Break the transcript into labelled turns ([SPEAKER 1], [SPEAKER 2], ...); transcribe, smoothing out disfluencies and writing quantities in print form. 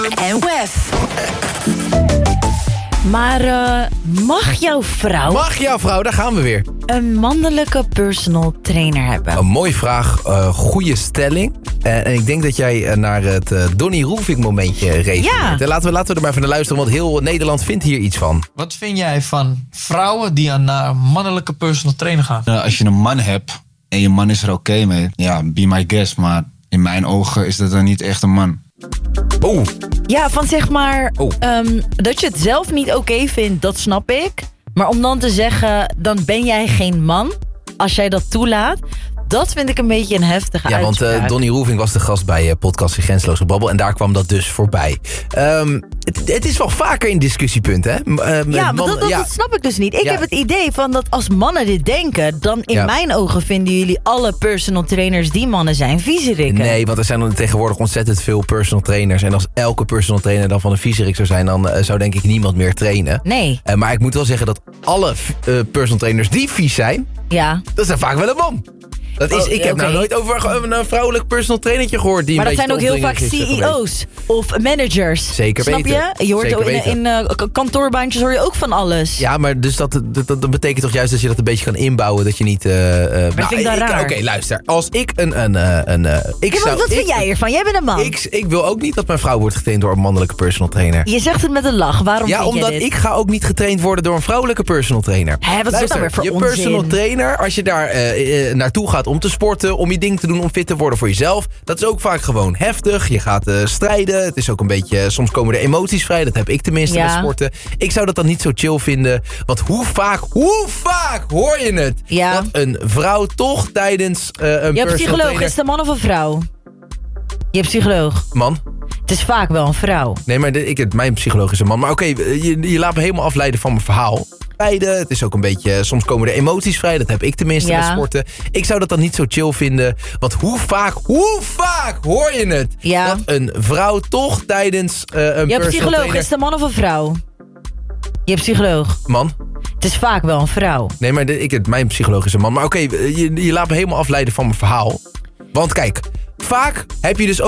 [SPEAKER 1] en Wef.
[SPEAKER 2] Maar mag jouw vrouw
[SPEAKER 3] Daar gaan we weer.
[SPEAKER 2] een mannelijke personal trainer hebben?
[SPEAKER 3] Een mooie vraag, goede stelling. En ik denk dat jij naar het Donnie Roelvink momentje refereert.
[SPEAKER 2] Ja.
[SPEAKER 3] Laten we er maar even naar luisteren, want heel Nederland vindt hier iets van.
[SPEAKER 4] Wat vind jij van vrouwen die naar een mannelijke personal trainer gaan?
[SPEAKER 5] Als je een man hebt en je man is er oké mee, ja, be my guest. Maar in mijn ogen is dat dan niet echt een man.
[SPEAKER 3] Oeh,
[SPEAKER 2] Ja, van zeg maar,
[SPEAKER 3] Oh.
[SPEAKER 2] dat je het zelf niet oké vindt, dat snap ik. Maar om dan te zeggen, dan ben jij geen man, als jij dat toelaat, dat vind ik een beetje een heftige
[SPEAKER 3] ja, want
[SPEAKER 2] uitspraak.
[SPEAKER 3] Donnie Roelvink was de gast bij podcast De Grenzeloze Babbel. En daar kwam dat dus voorbij. Het is wel vaker een discussiepunt, hè?
[SPEAKER 2] Ja, maar dat snap ik dus niet. Ik
[SPEAKER 3] Ja.
[SPEAKER 2] heb het idee van dat als mannen dit denken, dan in
[SPEAKER 3] Ja.
[SPEAKER 2] mijn ogen vinden jullie alle personal trainers die mannen zijn viezerikken.
[SPEAKER 3] Nee, want er zijn tegenwoordig ontzettend veel personal trainers. En als elke personal trainer dan van een viezerik zou zijn, dan zou denk ik niemand meer trainen.
[SPEAKER 2] Nee,
[SPEAKER 3] Maar ik moet wel zeggen dat alle personal trainers die vies zijn,
[SPEAKER 2] ja.
[SPEAKER 3] dat zijn vaak wel een man. Ik heb nou
[SPEAKER 2] oké.
[SPEAKER 3] nooit over een vrouwelijk personal trainertje gehoord. Die
[SPEAKER 2] Maar
[SPEAKER 3] een
[SPEAKER 2] dat zijn ook
[SPEAKER 3] beetje
[SPEAKER 2] heel vaak
[SPEAKER 3] opdringend is geweest.
[SPEAKER 2] CEO's of managers.
[SPEAKER 3] Zeker
[SPEAKER 2] Snap
[SPEAKER 3] weten.
[SPEAKER 2] je? Je hoort
[SPEAKER 3] Zeker
[SPEAKER 2] ook
[SPEAKER 3] weten.
[SPEAKER 2] in kantoorbaantjes hoor je ook van alles.
[SPEAKER 3] Ja, maar dus dat betekent toch juist dat je dat een beetje kan inbouwen. Dat je niet...
[SPEAKER 2] vind ik dan raar.
[SPEAKER 3] Oké, luister. Als ik
[SPEAKER 2] Wat vind jij ervan? Jij bent een man.
[SPEAKER 3] Ik wil ook niet dat mijn vrouw wordt getraind door een mannelijke personal trainer.
[SPEAKER 2] Je zegt het met een lach. Waarom
[SPEAKER 3] Ja,
[SPEAKER 2] vind
[SPEAKER 3] omdat
[SPEAKER 2] jij dit?
[SPEAKER 3] ik ga ook niet getraind worden door een vrouwelijke personal trainer.
[SPEAKER 2] Hè, wat is dat dan weer voor
[SPEAKER 3] je
[SPEAKER 2] onzin?
[SPEAKER 3] personal trainer, als je daar naartoe gaat om te sporten, om je ding te doen, om fit te worden voor jezelf, dat is ook vaak gewoon heftig. Je gaat strijden. Het is ook een beetje, soms komen er emoties vrij. Dat heb ik tenminste
[SPEAKER 2] Ja.
[SPEAKER 3] met sporten. Ik zou dat dan niet zo chill vinden. Want hoe vaak hoor je het?
[SPEAKER 2] Ja.
[SPEAKER 3] Dat een vrouw toch tijdens een
[SPEAKER 2] Je
[SPEAKER 3] personal
[SPEAKER 2] psycholoog,
[SPEAKER 3] trainer...
[SPEAKER 2] is het een man of een vrouw? Je hebt psycholoog.
[SPEAKER 3] Man?
[SPEAKER 2] Het is vaak wel een vrouw.
[SPEAKER 3] Nee, maar mijn psycholoog is een man. Maar oké, je laat me helemaal afleiden van mijn verhaal. Het is ook een beetje, soms komen er emoties vrij. Dat heb ik tenminste
[SPEAKER 2] Ja.
[SPEAKER 3] met sporten. Ik zou dat dan niet zo chill vinden. Want hoe vaak hoor je het?
[SPEAKER 2] Ja.
[SPEAKER 3] Dat een vrouw toch tijdens een
[SPEAKER 2] Je hebt
[SPEAKER 3] personal
[SPEAKER 2] psycholoog,
[SPEAKER 3] trainer...
[SPEAKER 2] is het een man of een vrouw? Je hebt psycholoog.
[SPEAKER 3] Man?
[SPEAKER 2] Het is vaak wel een vrouw.
[SPEAKER 3] Nee, maar mijn psycholoog is een man. Maar oké, je laat me helemaal afleiden van mijn verhaal. Want kijk, vaak heb je dus ook